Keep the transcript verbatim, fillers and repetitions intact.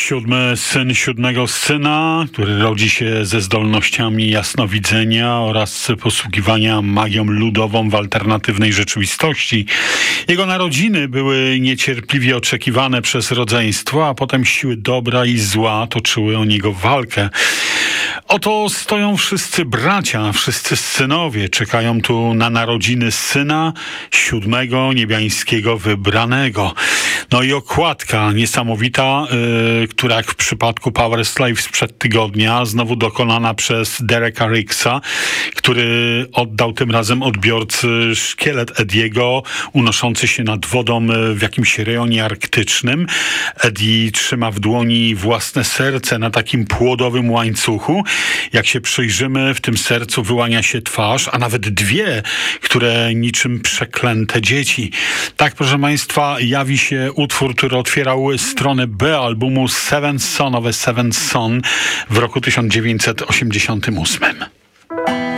Siódmy syn siódmego syna, który rodzi się ze zdolnościami jasnowidzenia oraz posługiwania magią ludową w alternatywnej rzeczywistości. Jego narodziny były niecierpliwie oczekiwane przez rodzeństwo, a potem siły dobra i zła toczyły o niego walkę. Oto stoją wszyscy bracia, wszyscy synowie, czekają tu na narodziny syna siódmego niebiańskiego wybranego. No i okładka niesamowita, yy, która jak w przypadku Power Slave sprzed tygodnia, znowu dokonana przez Dereka Riggsa, który oddał tym razem odbiorcy szkielet Ediego unoszący się nad wodą w jakimś rejonie arktycznym. Eddie trzyma w dłoni własne serce na takim płodowym łańcuchu. Jak się przyjrzymy, w tym sercu wyłania się twarz, a nawet dwie, które niczym przeklęte dzieci. Tak, proszę Państwa, jawi się utwór, który otwierał stronę B albumu Seventh Son of a Seventh Son w roku tysiąc dziewięćset osiemdziesiątym ósmym.